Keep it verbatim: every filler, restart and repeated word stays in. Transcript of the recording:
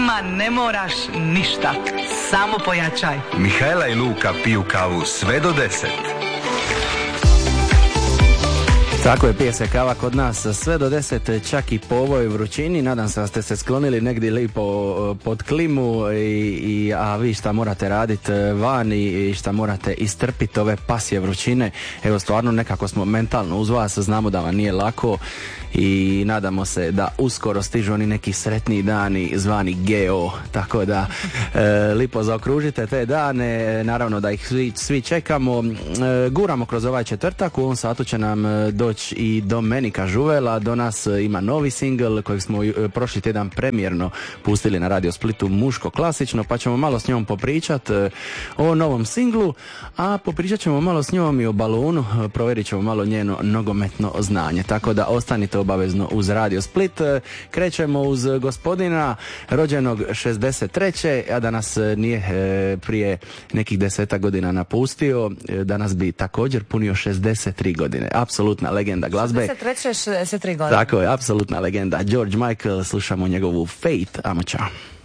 Nama ne moraš ništa, samo pojačaj. Mihajla i Luka piju kavu sve do deset. Tako je, pije se kava kod nas sve do deset, čak i po ovoj vrućini. Nadam se da ste se sklonili negdje lipo pod klimu, i, i, a vi šta morate raditi vani i šta morate istrpiti ove pasje vrućine. Evo, stvarno nekako smo mentalno uz vas, znamo da vam nije lako i nadamo se da uskoro stižu oni neki sretni dani zvani G O, tako da e, lipo zaokružite te dane, naravno da ih svi, svi čekamo. E, guramo kroz ovaj četvrtak, u ovom satu će nam doći i Domenica Žuvela, do nas ima novi singl kojeg smo prošli tjedan premijerno pustili na Radio Splitu, muško klasično, pa ćemo malo s njom popričat o novom singlu, a popričat ćemo malo s njom i o balonu, provjerit ćemo malo njeno nogometno znanje, tako da ostanite obavezno uz Radio Split. Krećemo uz gospodina rođenog šezdeset treće, a da nas nije prije nekih deseta godina napustio, danas bi također punio šezdeset tri godine. Apsolutna legenda glazbe. šezdeset treće šezdeset tri godine. Tako je, apsolutna legenda. George Michael, slušamo njegovu Fate, amo čao.